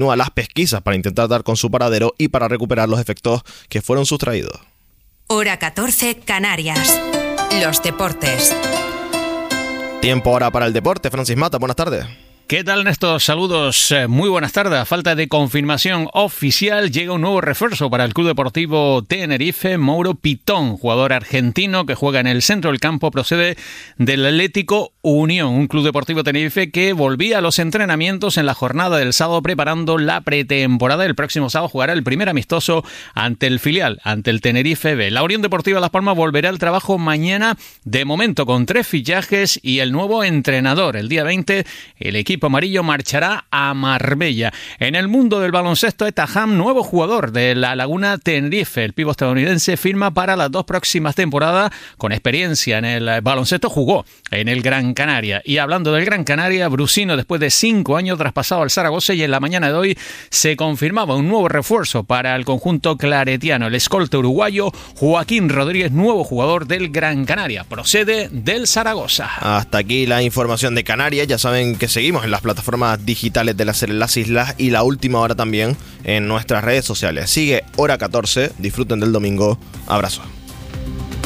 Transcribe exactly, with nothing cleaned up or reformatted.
continúa las pesquisas para intentar dar con su paradero y para recuperar los efectos que fueron sustraídos. Hora catorce, Canarias. Los deportes. Tiempo ahora para el deporte. Francis Mata, buenas tardes. ¿Qué tal, Néstor? Saludos, muy buenas tardes. A falta de confirmación oficial, llega un nuevo refuerzo para el Club Deportivo Tenerife. Mauro Pitón, jugador argentino que juega en el centro del campo, procede del Atlético Unión, un Club Deportivo Tenerife que volvía a los entrenamientos en la jornada del sábado preparando la pretemporada. El próximo sábado jugará el primer amistoso ante el filial, ante el Tenerife B. La Unión Deportiva Las Palmas volverá al trabajo mañana, de momento con tres fichajes y el nuevo entrenador. El día veinte, el equipo amarillo marchará a Marbella. En el mundo del baloncesto, Etaham, nuevo jugador de La Laguna Tenerife. El pívot estadounidense firma para las dos próximas temporadas. Con experiencia en el baloncesto, jugó en el Gran Canaria. Y hablando del Gran Canaria, Brusino, después de cinco años traspasado al Zaragoza, y en la mañana de hoy se confirmaba un nuevo refuerzo para el conjunto claretiano. El escolta uruguayo Joaquín Rodríguez, nuevo jugador del Gran Canaria, procede del Zaragoza. Hasta aquí la información de Canarias. Ya saben que seguimos en las plataformas digitales de las, las islas y la última hora también en nuestras redes sociales. Sigue Hora catorce, disfruten del domingo, abrazo.